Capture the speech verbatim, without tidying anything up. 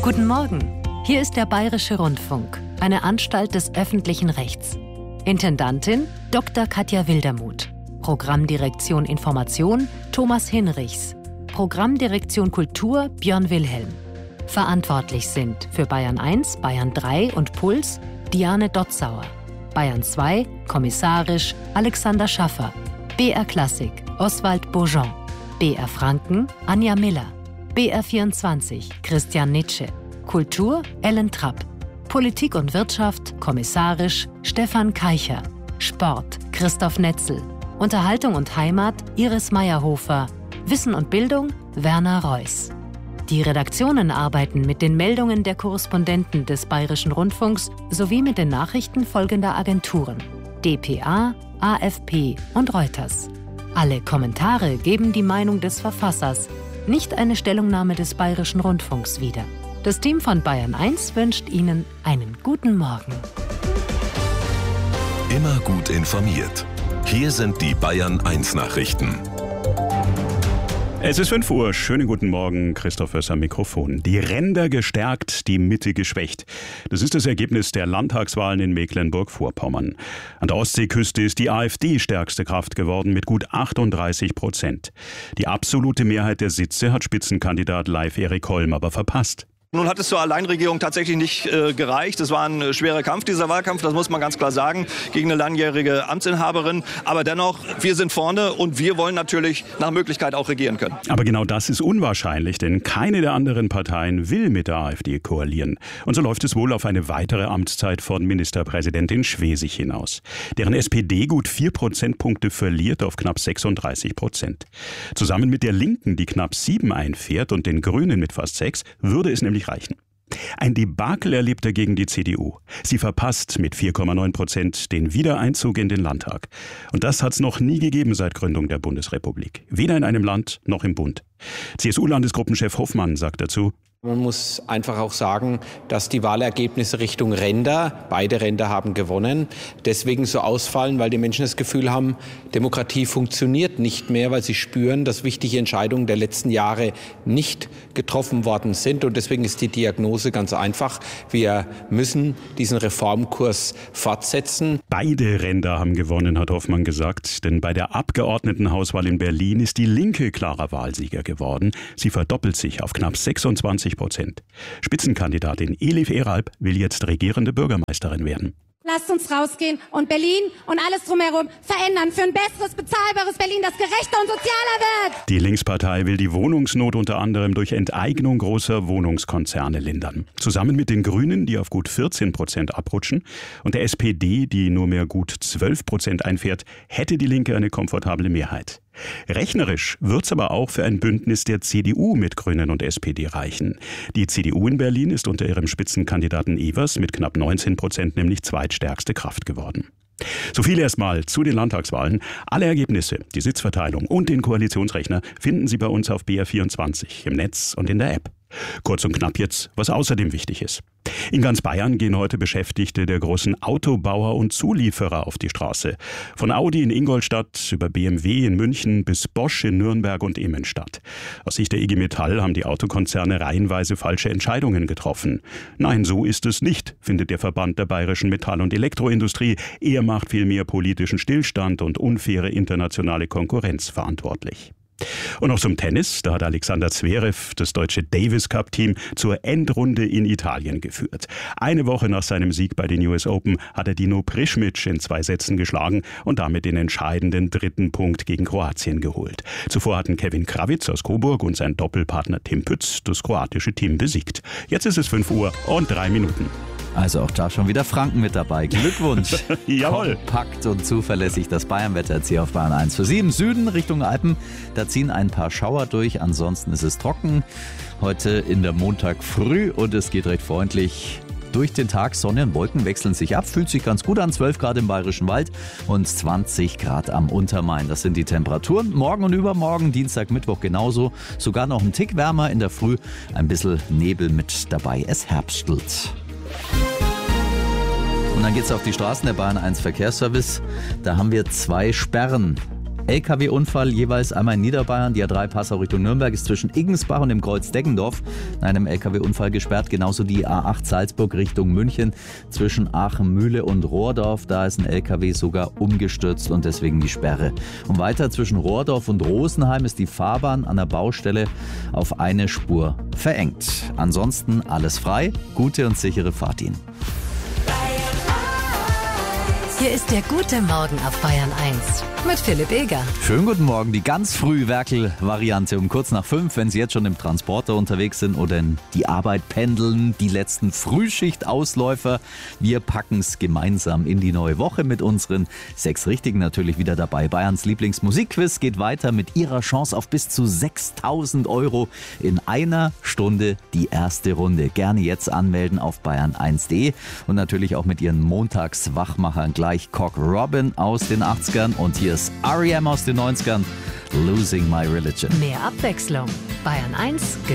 Guten Morgen, hier ist der Bayerische Rundfunk, eine Anstalt des öffentlichen Rechts. Intendantin Doktor Katja Wildermuth. Programmdirektion Information Thomas Hinrichs. Programmdirektion Kultur Björn Wilhelm. Verantwortlich sind für Bayern eins, Bayern drei und Puls Diane Dotzauer. Bayern zwei, kommissarisch Alexander Schaffer. B R Klassik Oswald Beaujean. B R Franken Anja Miller. B R vierundzwanzig Christian Nitsche. Kultur Ellen Trapp. Politik und Wirtschaft kommissarisch Stefan Keicher. Sport Christoph Netzel. Unterhaltung und Heimat Iris Meyerhofer. Wissen und Bildung Werner Reuss. Die Redaktionen arbeiten mit den Meldungen der Korrespondenten des Bayerischen Rundfunks sowie mit den Nachrichten folgender Agenturen: D P A, A F P und Reuters. Alle Kommentare geben die Meinung des Verfassers, nicht eine Stellungnahme des Bayerischen Rundfunks wieder. Das Team von Bayern eins wünscht Ihnen einen guten Morgen. Immer gut informiert. Hier sind die Bayern eins Nachrichten. Es ist fünf Uhr. Schönen guten Morgen. Christoph Oesser am Mikrofon. Die Ränder gestärkt, die Mitte geschwächt. Das ist das Ergebnis der Landtagswahlen in Mecklenburg-Vorpommern. An der Ostseeküste ist die AfD stärkste Kraft geworden mit gut achtunddreißig Prozent. Die absolute Mehrheit der Sitze hat Spitzenkandidat Leif Erik Holm aber verpasst. Nun hat es zur Alleinregierung tatsächlich nicht äh, gereicht. Es war ein äh, schwerer Kampf, dieser Wahlkampf, das muss man ganz klar sagen, gegen eine langjährige Amtsinhaberin. Aber dennoch, wir sind vorne und wir wollen natürlich nach Möglichkeit auch regieren können. Aber genau das ist unwahrscheinlich, denn keine der anderen Parteien will mit der AfD koalieren. Und so läuft es wohl auf eine weitere Amtszeit von Ministerpräsidentin Schwesig hinaus. Deren S P D gut vier Prozentpunkte verliert auf knapp sechsunddreißig Prozent. Zusammen mit der Linken, die knapp sieben einfährt, und den Grünen mit fast sechs, würde es nämlich reichen. Ein Debakel erlebt dagegen die C D U. Sie verpasst mit vier Komma neun Prozent den Wiedereinzug in den Landtag. Und das hat es noch nie gegeben seit Gründung der Bundesrepublik. Weder in einem Land noch im Bund. C S U-Landesgruppenchef Hoffmann sagt dazu: Man muss einfach auch sagen, dass die Wahlergebnisse Richtung Ränder, beide Ränder haben gewonnen, deswegen so ausfallen, weil die Menschen das Gefühl haben, Demokratie funktioniert nicht mehr, weil sie spüren, dass wichtige Entscheidungen der letzten Jahre nicht getroffen worden sind. Und deswegen ist die Diagnose ganz einfach. Wir müssen diesen Reformkurs fortsetzen. Beide Ränder haben gewonnen, hat Hoffmann gesagt. Denn bei der Abgeordnetenhauswahl in Berlin ist die Linke klarer Wahlsieger geworden. Sie verdoppelt sich auf knapp sechsundzwanzig Prozent. Spitzenkandidatin Elif Eralp will jetzt regierende Bürgermeisterin werden. Lasst uns rausgehen und Berlin und alles drumherum verändern für ein besseres, bezahlbares Berlin, das gerechter und sozialer wird. Die Linkspartei will die Wohnungsnot unter anderem durch Enteignung großer Wohnungskonzerne lindern. Zusammen mit den Grünen, die auf gut vierzehn Prozent abrutschen, und der S P D, die nur mehr gut zwölf Prozent einfährt, hätte die Linke eine komfortable Mehrheit. Rechnerisch wird's aber auch für ein Bündnis der C D U mit Grünen und S P D reichen. Die C D U in Berlin ist unter ihrem Spitzenkandidaten Evers mit knapp neunzehn Prozent nämlich zweitstärkste Kraft geworden. So viel erstmal zu den Landtagswahlen. Alle Ergebnisse, die Sitzverteilung und den Koalitionsrechner finden Sie bei uns auf B R vierundzwanzig im Netz und in der App. Kurz und knapp jetzt, was außerdem wichtig ist. In ganz Bayern gehen heute Beschäftigte der großen Autobauer und Zulieferer auf die Straße. Von Audi in Ingolstadt über B M W in München bis Bosch in Nürnberg und Immenstadt. Aus Sicht der I G Metall haben die Autokonzerne reihenweise falsche Entscheidungen getroffen. Nein, so ist es nicht, findet der Verband der bayerischen Metall- und Elektroindustrie. Er macht vielmehr politischen Stillstand und unfaire internationale Konkurrenz verantwortlich. Und noch zum Tennis. Da hat Alexander Zverev das deutsche Davis Cup Team zur Endrunde in Italien geführt. Eine Woche nach seinem Sieg bei den U S Open hat er Dino Prischmic in zwei Sätzen geschlagen und damit den entscheidenden dritten Punkt gegen Kroatien geholt. Zuvor hatten Kevin Krawitz aus Coburg und sein Doppelpartner Tim Pütz das kroatische Team besiegt. Jetzt ist es fünf Uhr und drei Minuten. Also auch da schon wieder Franken mit dabei. Glückwunsch. Jawohl. Kompakt und zuverlässig das Bayernwetter jetzt hier auf Bayern eins. Für Sie im Süden Richtung Alpen, da ziehen ein paar Schauer durch. Ansonsten ist es trocken. Heute in der Montag früh und es geht recht freundlich durch den Tag. Sonne und Wolken wechseln sich ab. Fühlt sich ganz gut an. zwölf Grad im Bayerischen Wald und zwanzig Grad am Untermain. Das sind die Temperaturen. Morgen und übermorgen, Dienstag, Mittwoch genauso. Sogar noch ein Tick wärmer in der Früh. Ein bisschen Nebel mit dabei. Es herbstelt. Und dann geht's auf die Straßen der Bayern eins Verkehrsservice. Da haben wir zwei Sperren. L K W-Unfall jeweils einmal in Niederbayern. Die A drei Passau Richtung Nürnberg ist zwischen Iggensbach und dem Kreuz Deggendorf in einem L K W-Unfall gesperrt. Genauso die A acht Salzburg Richtung München zwischen Aachen-Mühle und Rohrdorf. Da ist ein L K W sogar umgestürzt und deswegen die Sperre. Und weiter zwischen Rohrdorf und Rosenheim ist die Fahrbahn an der Baustelle auf eine Spur verengt. Ansonsten alles frei. Gute und sichere Fahrt Ihnen. Hier ist der gute Morgen auf Bayern eins mit Philipp Eger. Schönen guten Morgen, die ganz früh Werkel-Variante um kurz nach fünf, wenn Sie jetzt schon im Transporter unterwegs sind oder in die Arbeit pendeln, die letzten Frühschicht-Ausläufer. Wir packen es gemeinsam in die neue Woche mit unseren sechs Richtigen natürlich wieder dabei. Bayerns Lieblingsmusikquiz geht weiter mit Ihrer Chance auf bis zu sechstausend Euro in einer Stunde die erste Runde. Gerne jetzt anmelden auf bayern eins punkt de und natürlich auch mit Ihren Montagswachmachern gleich Cock Robin aus den achtzigern und hier ist R E M aus den neunzigern, Losing My Religion. Mehr Abwechslung. Bayern eins